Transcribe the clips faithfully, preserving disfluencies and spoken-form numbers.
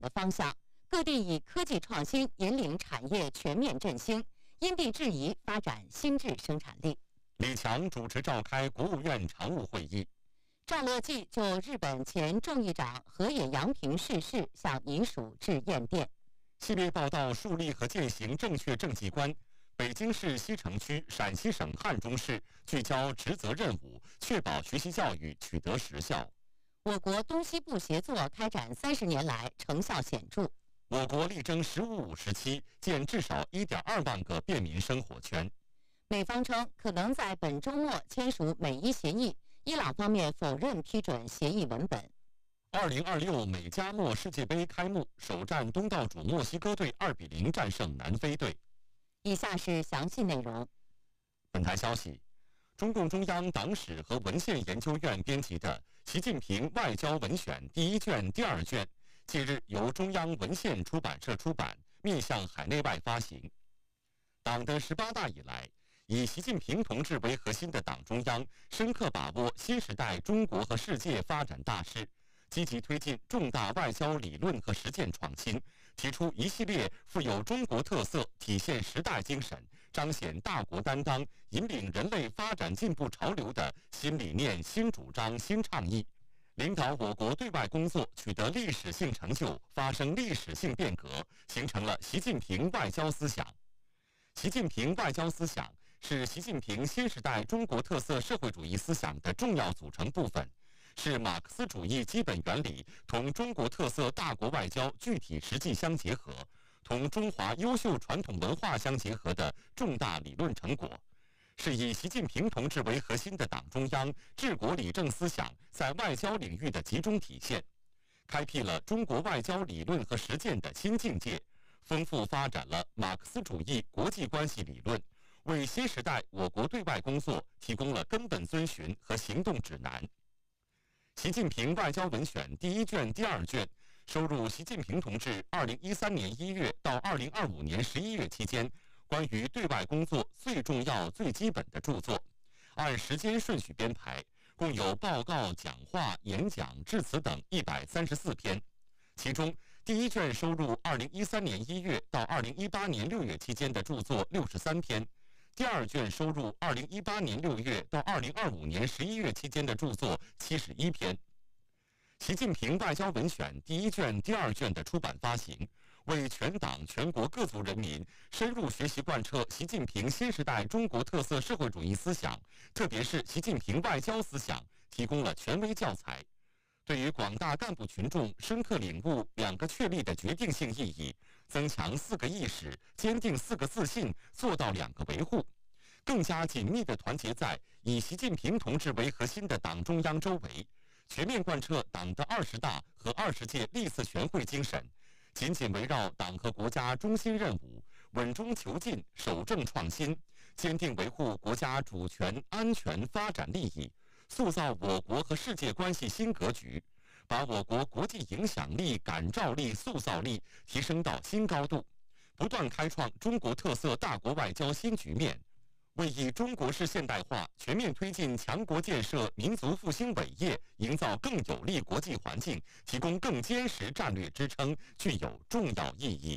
的方向，各地以科技创新引领产业全面振兴，因地制宜发展新质生产力。 李强主持召开国务院常务会议。 赵乐际就日本前众议长河野洋平逝世向遗属致唁电。 系列报道树立和践行正确政绩观。北京市西城区、陕西省汉中市聚焦职责任务，确保学习教育取得实效。 我国东西部协作开展三十年来成效显著。 我国力争“十五五”时期建至少 一点二万个便民生活圈。 美方称可能在本周末签署美伊协议，伊朗方面否认批准协议文本。 二零二六美加墨世界杯开幕，首战东道主墨西哥队二比零战胜南非队。 以下是详细内容。 本台消息，中共中央党史和文献研究院编辑的《习近平外交文选》第一卷、第二卷，近日由中央文献出版社出版，面向海内外发行。党的十八大以来，以习近平同志为核心的党中央，深刻把握新时代中国和世界发展大势，积极推进重大外交理论和实践创新，提出一系列富有中国特色、体现时代精神、彰显大国担当、引领人类发展进步潮流的新理念、新主张、新倡议，领导我国对外工作取得历史性成就，发生历史性变革，形成了习近平外交思想。习近平外交思想是习近平新时代中国特色社会主义思想的重要组成部分，是马克思主义基本原理同中国特色大国外交具体实际相结合，同中华优秀传统文化相结合的重大理论成果，是以习近平同志为核心的党中央治国理政思想在外交领域的集中体现，开辟了中国外交理论和实践的新境界，丰富发展了马克思主义国际关系理论，为新时代我国对外工作提供了根本遵循和行动指南。习近平外交文选第一卷、第二卷收录习近平同志二零一三年一月到二零二五年十一月期间关于对外工作最重要、最基本的著作，按时间顺序编排，共有报告、讲话、演讲、致辞等一百三十四篇。其中，第一卷收录二零一三年一月到二零一八年六月期间的著作六十三篇，第二卷收录二零一八年六月到二零二五年十一月期间的著作七十一篇。习近平外交文选第一卷、第二卷的出版发行，为全党全国各族人民深入学习贯彻习近平新时代中国特色社会主义思想，特别是习近平外交思想，提供了权威教材。对于广大干部群众深刻领悟两个确立的决定性意义，增强四个意识，坚定四个自信，做到两个维护，更加紧密地团结在以习近平同志为核心的党中央周围，全面贯彻党的二十大和二十届历次全会精神，紧紧围绕党和国家中心任务，稳中求进，守正创新，坚定维护国家主权、安全、发展利益，塑造我国和世界关系新格局，把我国国际影响力、感召力、塑造力提升到新高度，不断开创中国特色大国外交新局面，为以中国式现代化全面推进强国建设、民族复兴伟业营造更有利国际环境，提供更坚实战略支撑，具有重要意义。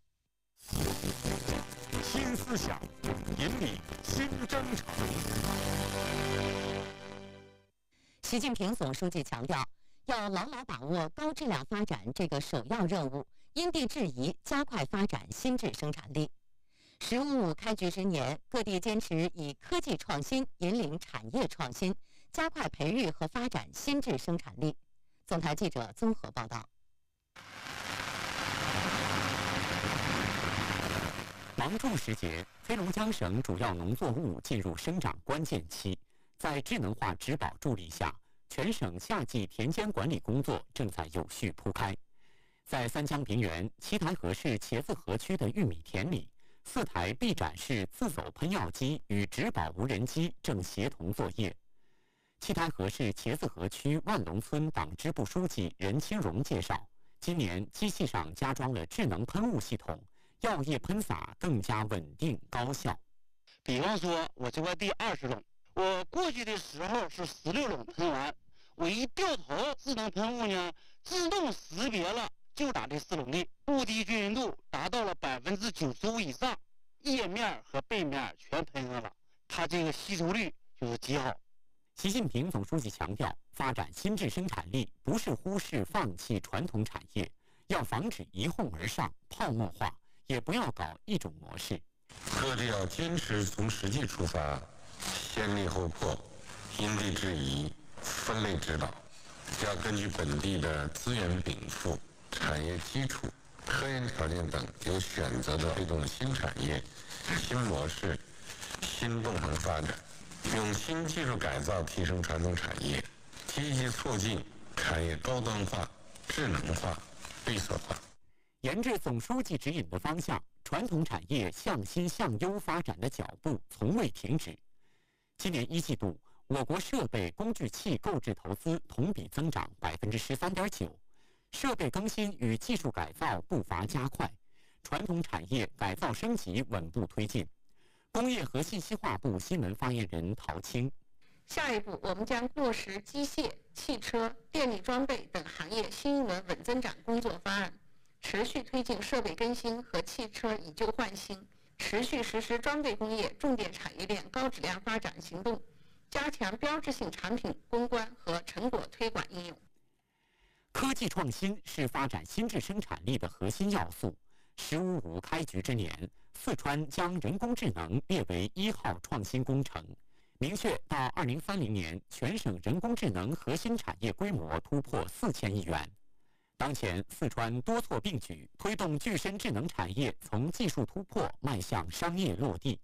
新思想引领新征程。 习近平总书记强调，要牢牢把握高质量发展这个首要任务，因地制宜加快发展新质生产力。“十五五”开局之年，各地坚持以科技创新引领产业创新，加快培育和发展新质生产力。总台记者综合报道。 芒种时节，黑龙江省主要农作物进入生长关键期。在智能化植保助力下，全省夏季田间管理工作正在有序铺开。在三江平原七台河市茄子河区的玉米田里，四台 B 展式自走喷药机与植保无人机正协同作业。七台河市茄子河区万隆村党支部书记任清荣介绍，今年机器上加装了智能喷雾系统，药液喷洒更加稳定高效。 比方说，我这块地二十垄，我过去的时候是十六垄喷完，我一掉头，智能喷雾呢自动识别了就打这四种力，布地均匀度达到了百分之九十五以上，叶面和背面全喷上了，它这个吸收率就是极好。 习近平总书记强调，发展新质生产力不是忽视放弃传统产业，要防止一哄而上、泡沫化，也不要搞一种模式。 各地要坚持从实际出发，先立后破，因地制宜，分类指导，要根据本地的资源禀赋、产业基础、科研条件等，有选择的推动新产业、新模式、新动能发展，用新技术改造提升传统产业，积极促进产业高端化、智能化、绿色化。 沿着总书记指引的方向，传统产业向新向优发展的脚步从未停止。今年一季度，我国设备工具器购置投资同比增长百分之十三点九，设备更新与技术改造步伐加快，传统产业改造升级稳步推进。工业和信息化部新闻发言人陶青： 下一步，我们将落实机械、汽车、电力装备等行业新一轮稳增长工作方案，持续推进设备更新和汽车以旧换新，持续实施装备工业重点产业链高质量发展行动，加强标志性产品攻关和成果推广应用。 科技创新是发展新质生产力的核心要素。“十五五”开局之年，四川将人工智能列为一号创新工程，明确到二零三零年，全省人工智能核心产业规模突破四千亿元。当前，四川多措并举，推动具身智能产业从技术突破迈向商业落地。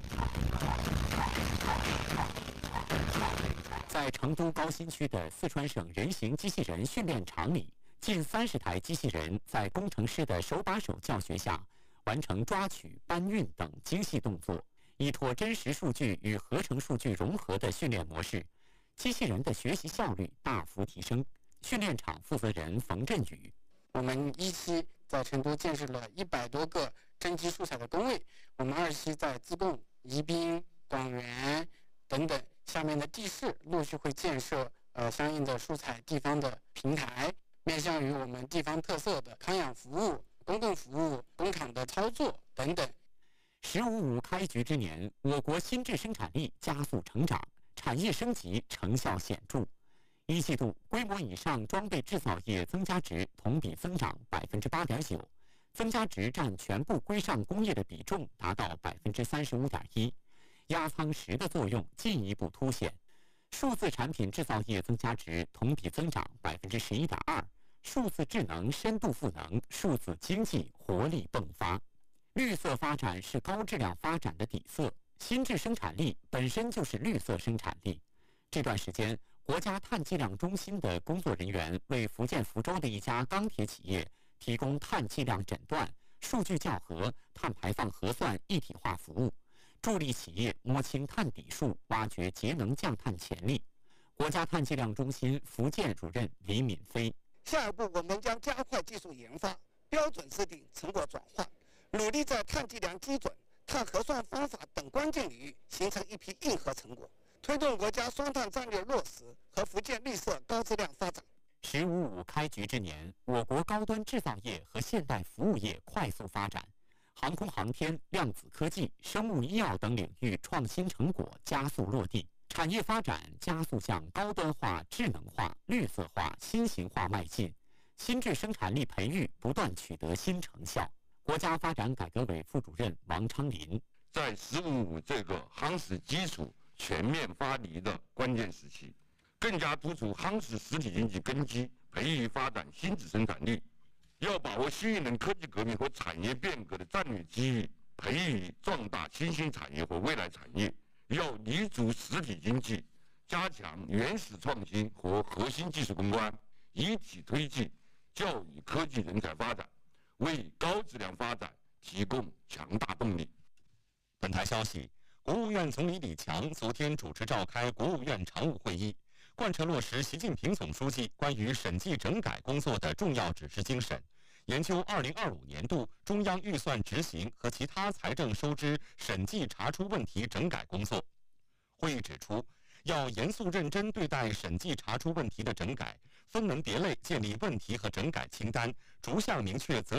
在成都高新区的四川省人形机器人训练场里，近三十台机器人在工程师的手把手教学下，完成抓取、搬运等精细动作。依托真实数据与合成数据融合的训练模式，机器人的学习效率大幅提升。训练场负责人冯振宇： 我们一期在成都建设了一百多个真机素材的工位，我们二期在自贡、宜宾、广元等等下面的地市陆续会建设呃相应的素材地方的平台，面向于我们地方特色的康养服务、公共服务、工厂的操作等等。 十五五开局之年，我国新质生产力加速成长，产业升级成效显著。一季度规模以上装备制造业增加值同比增长百分之八点九，增加值占全部规上工业的比重达到百分之三十五点一，压舱石的作用进一步凸显。数字产品制造业增加值同比增长百分之十一点二，数字智能深度赋能，数字经济活力迸发。绿色发展是高质量发展的底色，新质生产力本身就是绿色生产力。这段时间，国家碳计量中心的工作人员为福建福州的一家钢铁企业提供碳计量诊断、数据校核、碳排放核算一体化服务，助力企业摸清碳底数，挖掘节能降碳潜力。国家碳计量中心福建主任李敏飞： 下一步，我们将加快技术研发、标准制定、成果转化，努力在碳计量基准、碳核算方法等关键领域形成一批硬核成果，推动国家双碳战略落实和福建绿色高质量发展。 十五五开局之年，我国高端制造业和现代服务业快速发展，航空航天、量子科技、生物医药等领域创新成果加速落地，产业发展加速向高端化、智能化、绿色化、新型化迈进，新质生产力培育不断取得新成效。国家发展改革委副主任王昌林： 在“十五五”这个夯实基础全面发力的关键时期，更加突出夯实实体经济根基，培育发展新质生产力。要把握新一轮科技革命和产业变革的战略机遇，培育壮大新兴产业和未来产业。要立足实体经济，加强原始创新和核心技术攻关，一体推进教育科技人才发展，为高质量发展提供强大动力。 本台消息，国务院总理李强昨天主持召开国务院常务会议，贯彻落实习近平总书记关于审计整改工作的重要指示精神，研究二零二五年度中央预算执行和其他财政收支审计查出问题整改工作。会议指出， 要严肃认真对待审计查出问题的整改，分门别类建立问题和整改清单，逐项明确责任。